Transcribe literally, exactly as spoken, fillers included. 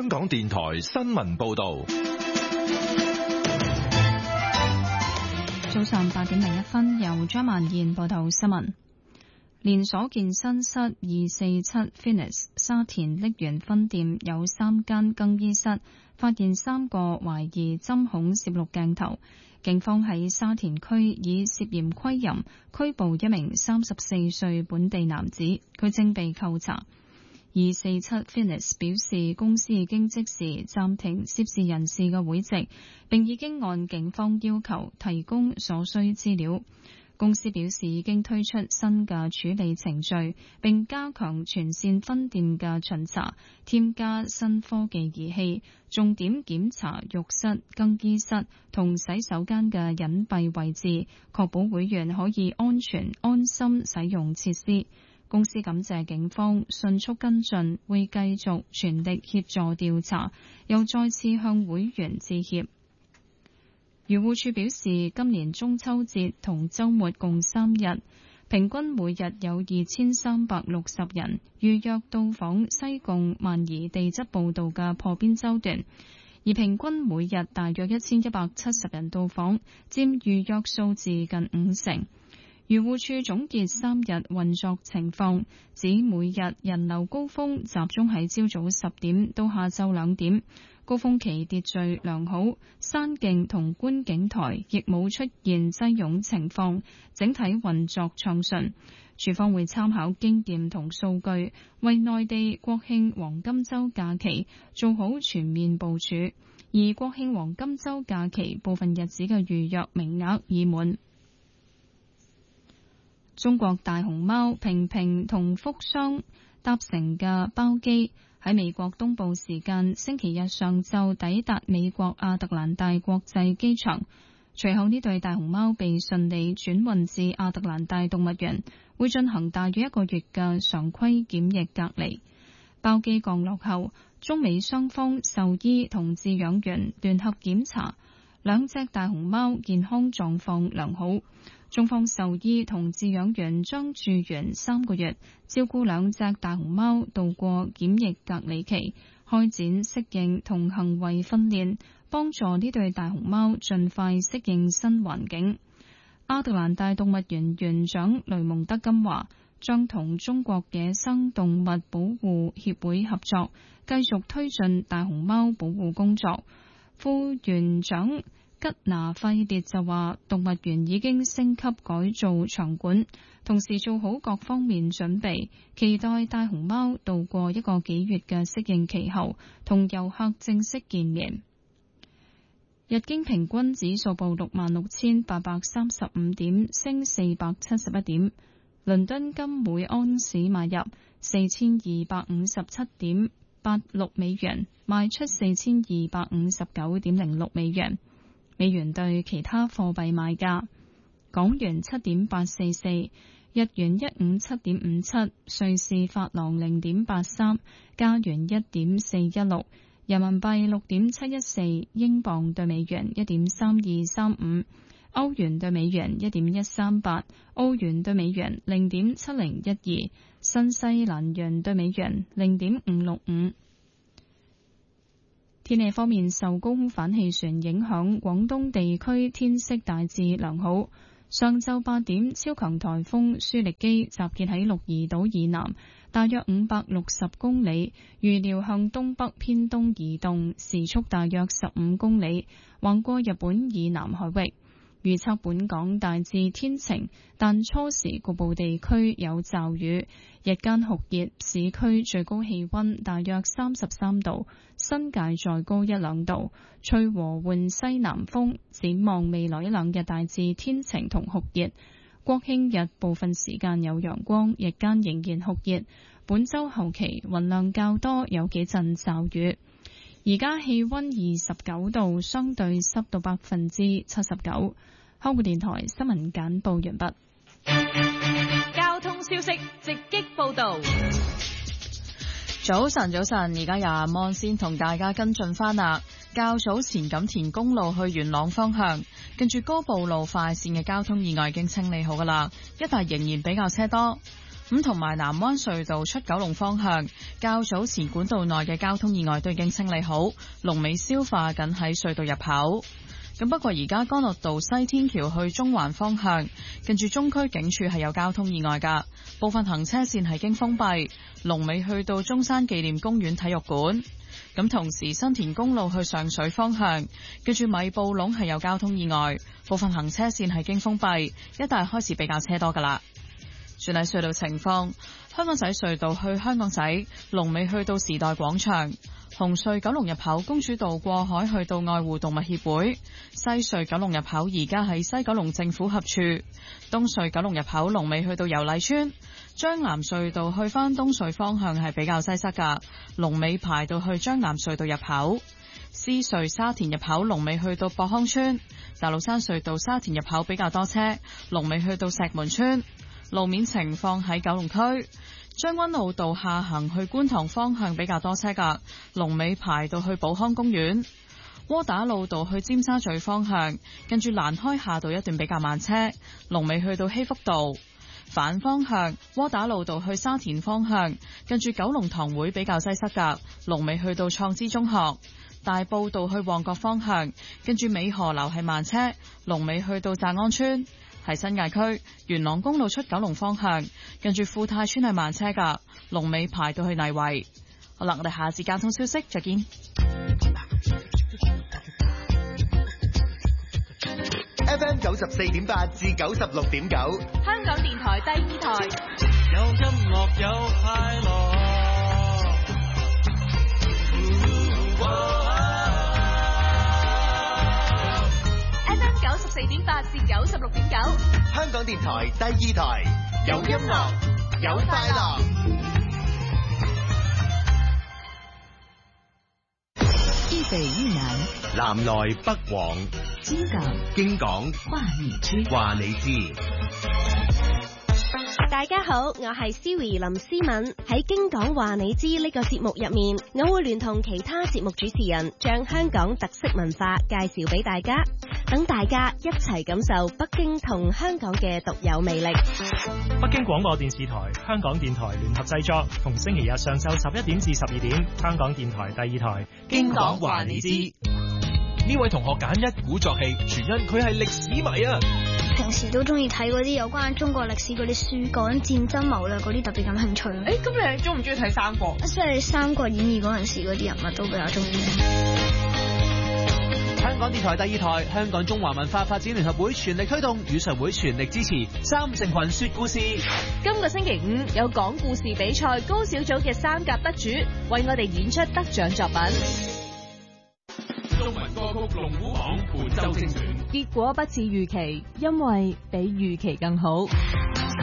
港電台新聞報道。 早上八點零一分，由張曼燕報道新聞。連鎖健身室二四七 Fitness 沙田瀝源分店有三間更衣室發現三個懷疑針孔攝錄鏡頭，警方喺沙田區以涉嫌窺淫拘捕一名三十四歲本地男子，佢正被扣查。二四七 Fitness 表示，公司已經即時暫停涉事人士嘅會籍，並已經按警方要求提供所需資料。公司表示已經推出新嘅處理程序，並加強全線分店嘅巡查，添加新科技儀器，重點檢查浴室、更衣室同洗手間嘅隱蔽位置，確保會員可以安全安心使用設施。公司感謝警方迅速跟進，會繼續全力協助調查，又再次向會員致歉。漁護署表示，今年中秋節同週末共三日，平均每日有二千三百六十人預約到訪西貢萬宜地質步道嘅破邊洲段，而平均每日大約一千一百七十人到訪，佔預約數字近五成。漁護署總結三日運作情況，指每日人流高峰集中喺朝早十點到下晝兩點，高峰期秩序良好，山徑同觀景台亦冇出現擠擁情況，整體運作暢順。署方會參考經驗同數據，為內地國慶黃金週假期做好全面部署，而國慶黃金週假期部分日子嘅預約名額已滿。中國大熊貓平平同福雙搭乘嘅包機喺美國東部時間星期日上晝抵達美國亞特蘭大國際機場，隨後呢對大熊貓被順利轉運至亞特蘭大動物園，會進行大約一個月嘅常規檢疫隔離。包機降落後，中美雙方獸醫同飼養員聯合檢查，兩隻大熊貓健康狀況良好。中方獸醫同飼養員將駐園三個月，照顧兩隻大熊貓度過檢疫隔離期，開展適應同行為訓練，幫助呢對大熊貓盡快適應新環境。亞特蘭大動物園園長雷蒙德金話，將同中國野生動物保護協會合作，繼續推進大熊貓保護工作。副園長吉拿費列就話，動物園已經升級改造場館，同時做好各方面準備，期待大熊貓度過一個幾月嘅適應期後，同遊客正式見面。日經平均指數報六萬六千八百三十五點，升四百七十一點。倫敦金每安士買入四千二百五十七點八六美元，賣出四千二百五十九點零六美元。美元對其他貨幣賣價：港元七點八四四，日元一五七點五七，瑞士法郎零點八三，加元一點四一六，人民幣六點七一四，英鎊對美元一點三二三五，歐元對美元一點一三八，澳元對美元零點七零一二，新西蘭元對美元零點五六五。天氣方面，受高空反氣旋影響，廣東地區天色大致良好。上晝八點，超強颱風舒力基集結喺鹿兒島以南，大約五百六十公里，預料向東北偏東移動，時速大約十五公里，橫過日本以南海域。預測本港大致天晴，但初時局部地區有驟雨，日間酷熱，市區最高氣溫大約三十三度，新界再高一兩度，吹和緩西南風。展望未來一兩日大致天晴同酷熱，國慶日部分時間有陽光，日間仍然酷熱。本週後期雲量較多，有幾陣驟雨。而家氣溫二十九度，相對濕度百分之七十九。香港電台新聞簡報完畢。 交通消息直擊報道。 早晨，早晨，而家由阿芒先同大家跟進翻啦。較早前錦田公路去元朗方向，近住高步路快線嘅交通意外已經清理好噶啦，一帶仍然比較車多。 咁同埋南灣隧道出九龍方向，較早前管道內嘅交通意外都已經清理好，龍尾消化緊喺隧道入口。咁不過而家干諾道西天橋去中環方向，近住中區警署係有交通意外㗎，部分行車線係經封閉，龍尾去到中山紀念公園體育館。咁同時新田公路去上水方向，近住米埔隴係有交通意外，部分行車線係經封閉，一帶開始比較車多㗎啦。轉睇隧道情況，香港仔隧道去香港仔，龍尾去到時代廣場；紅隧九龍入口公主道過海去到愛護動物協會；西隧九龍入口而家喺西九龍政府合署；東隧九龍入口龍尾去到油麗邨；將南隧道去返東隧方向係比較擠塞㗎，龍尾排到去將南隧道入口；獅隧沙田入口龍尾去到博康邨；大老山隧道沙田入口比較多車，龍尾去到石門村。路面情況喺九龍區將軍澳道下行去觀塘方向比較多車㗎，龍尾排到去寶康公園；窩打老道去尖沙咀方向，跟住蘭開夏道一段比較慢車，龍尾去到禧福道。反方向窩打老道去沙田方向，跟住九龍塘會比較擠塞㗎，龍尾去到創知中學。大埔道去旺角方向，跟住美荷樓係慢車，龍尾去到澤安村。喺新界區元朗公路出九龍方向，跟住富泰村係慢車㗎，龍尾排到去泥圍。好啦，我哋下次交通消息再見。 F M 九十四點八至九十六點九， 香港電台第二台， 有音樂有快樂。 F M 九十四點八至九十六點九， 香港電台第二台，有音樂有快樂。 一北一南， 南來北往， 京港京港話你知， 話你知。 大家好，我係 Siri 林思敏。喺京港話你知呢個節目入面，我會聯同其他節目主持人將香港特色文化介紹俾大家，等大家一齊感受北京同香港嘅獨有魅力。 北京廣播電視台、香港電台聯合製作，同星期日上晝十一點至十二點，香港電台第二台京港話你知。呢位同學揀一鼓作氣，全因佢係歷史迷啊！ 平時都中意睇嗰啲有關中國歷史嗰啲書，講戰爭謀略嗰啲特別感興趣。 誒，咁你中唔中意睇三國？ 即係《三國演義》嗰陣時嗰啲人物都比較中意。 香港電台第二台，香港中華文化發展聯合會全力推動，語常會全力支持三成群說故事。 今個星期五有講故事比賽高小組嘅三甲得主，為我哋演出得獎作品。 中文歌曲龍虎榜本周精選， 結果不似預期，因為比預期更好。